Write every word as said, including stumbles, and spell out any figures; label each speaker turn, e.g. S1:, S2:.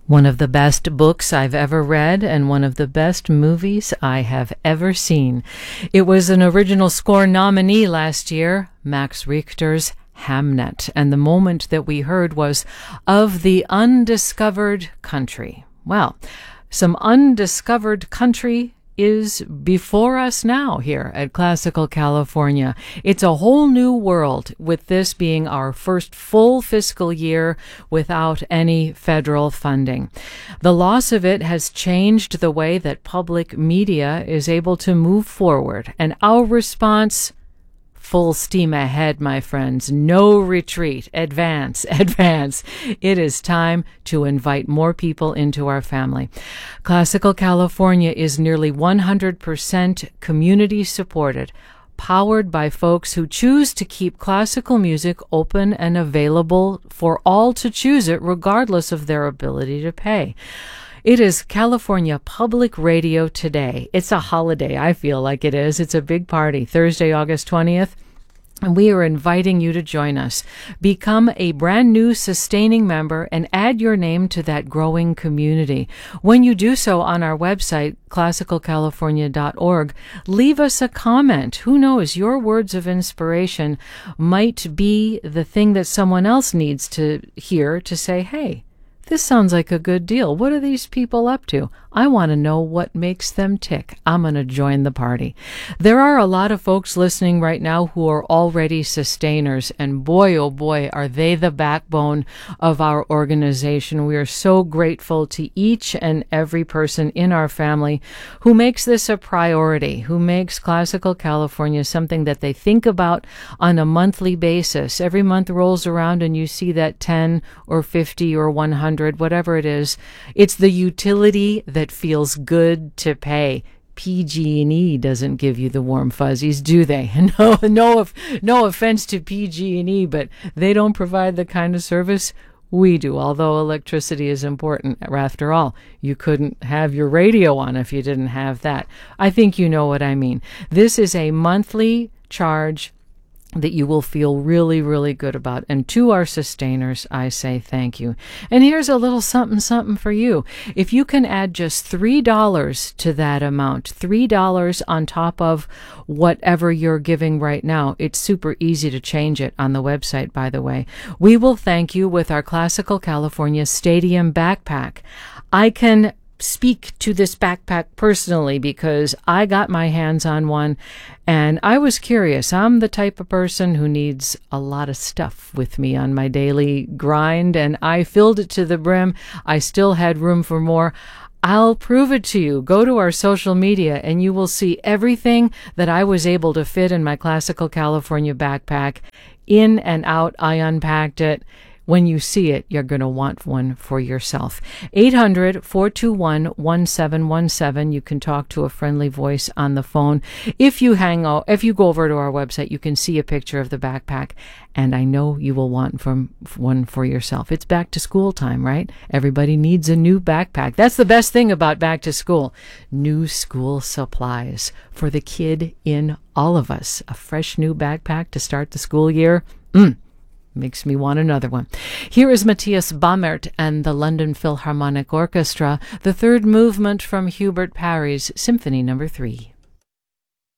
S1: One of the best books I've ever read and one of the best movies I have ever seen. It was an original score nominee last year, Max Richter's Hamnet, and the moment that we heard was Of the Undiscovered Country. Well, some undiscovered country is before us now here at Classical California. It's a whole new world, with this being our first full fiscal year without any federal funding. The loss of it has changed the way that public media is able to move forward, and our response: full steam ahead, my friends. No retreat. Advance, advance. It is time to invite more people into our family. Classical California is nearly one hundred percent community supported, powered by folks who choose to keep classical music open and available for all to choose it, regardless of their ability to pay. It is California Public Radio today. It's a holiday. I feel like it is. It's a big party. Thursday, August twentieth. And we are inviting you to join us. Become a brand new sustaining member and add your name to that growing community. When you do so on our website, classical california dot org, leave us a comment. Who knows, your words of inspiration might be the thing that someone else needs to hear to say, hey, this sounds like a good deal. What are these people up to? I want to know what makes them tick. I'm going to join the party. There are a lot of folks listening right now who are already sustainers, and boy, oh boy, are they the backbone of our organization. We are so grateful to each and every person in our family who makes this a priority, who makes Classical California something that they think about on a monthly basis. Every month rolls around and you see that ten or fifty or one hundred, whatever it is. It's the utility that that feels good to pay. P G and E doesn't give you the warm fuzzies, do they? No, no, no offense to P G and E, but they don't provide the kind of service we do, although electricity is important. After all, you couldn't have your radio on if you didn't have that. I think you know what I mean. This is a monthly charge that you will feel really, really good about. And to our sustainers, I say thank you. And here's a little something, something for you. If you can add just three dollars to that amount, three dollars on top of whatever you're giving right now, it's super easy to change it on the website, by the way. We will thank you with our Classical California Stadium backpack. I can speak to this backpack personally because I got my hands on one and I was curious. I'm the type of person who needs a lot of stuff with me on my daily grind, and I filled it to the brim. I still had room for more. I'll prove it to you. Go to our social media and you will see everything that I was able to fit in my Classical California backpack. In and out, I unpacked it. When you see it, you're going to want one for yourself. eight hundred, four two one, one seven one seven. You can talk to a friendly voice on the phone. If you hang out, if you go over to our website, you can see a picture of the backpack, and I know you will want from one for yourself. It's back to school time, right? Everybody needs a new backpack. That's the best thing about back to school. New school supplies for the kid in all of us. A fresh new backpack to start the school year. Mm. Makes me want another one. Here is Matthias Baumert and the London Philharmonic Orchestra, the third movement from Hubert Parry's Symphony Number Three.